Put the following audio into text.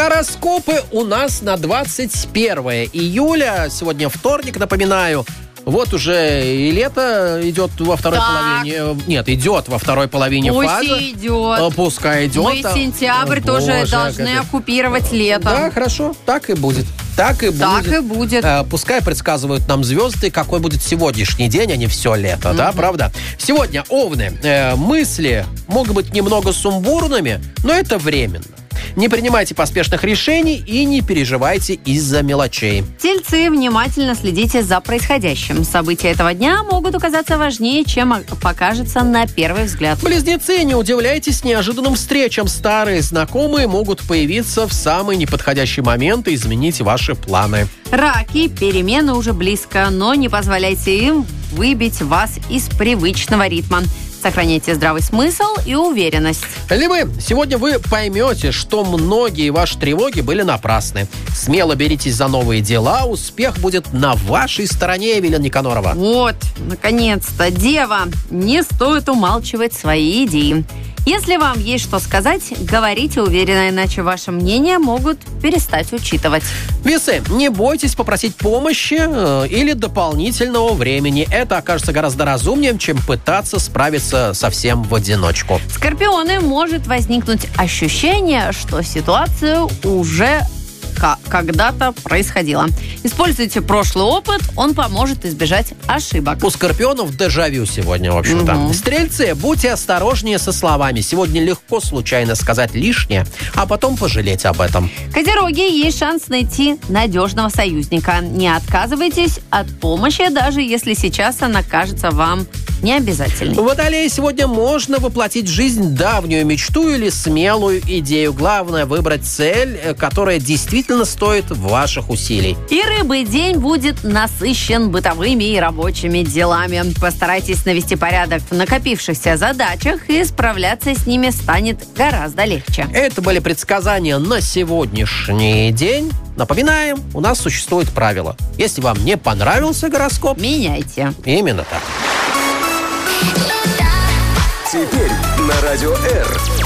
Гороскопы у нас на 21 июля. Сегодня вторник, напоминаю. Вот уже и лето идет во второй половине. Нет, идет во второй половине фазы. Пусть идет. Пускай идет. Мы сентябрь тоже должны оккупировать лето. Да, хорошо, так и будет. Так и будет. Пускай предсказывают нам звезды, какой будет сегодняшний день, а не все лето, да, правда? Сегодня, овны, мысли могут быть немного сумбурными, но это временно. Не принимайте поспешных решений и не переживайте из-за мелочей. Тельцы, внимательно следите за происходящим. События этого дня могут оказаться важнее, чем покажется на первый взгляд. Близнецы, не удивляйтесь неожиданным встречам. Старые знакомые могут появиться в самый неподходящий момент и изменить ваши планы. Раки, перемены уже близко, но не позволяйте им выбить вас из привычного ритма. Сохраняйте здравый смысл и уверенность. Львы, сегодня вы поймете, что многие ваши тревоги были напрасны. Смело беритесь за новые дела, успех будет на вашей стороне, Евелина Никонорова. Вот, наконец-то, Дева, не стоит умалчивать свои идеи. Если вам есть что сказать, говорите уверенно, иначе ваше мнение могут перестать учитывать. Весы, не бойтесь попросить помощи или дополнительного времени. Это окажется гораздо разумнее, чем пытаться справиться совсем в одиночку. Скорпионы, может возникнуть ощущение, что ситуация уже когда-то происходила. Используйте прошлый опыт, он поможет избежать ошибок. У скорпионов дежавю сегодня, в общем-то. Стрельцы, будьте осторожнее со словами. Сегодня легко случайно сказать лишнее, а потом пожалеть об этом. Козероги, есть шанс найти надежного союзника. Не отказывайтесь от помощи, даже если сейчас она кажется вам необязательной. Водолеи, сегодня можно воплотить в жизнь давнюю мечту или смелую идею. Главное выбрать цель, которая действительно стоит ваших усилий. И рыбы, день будет насыщен бытовыми и рабочими делами. Постарайтесь навести порядок в накопившихся задачах, и справляться с ними станет гораздо легче. Это были предсказания на сегодняшний день. Напоминаем, у нас существует правило. Если вам не понравился гороскоп, меняйте. Именно так. Теперь на Радио R.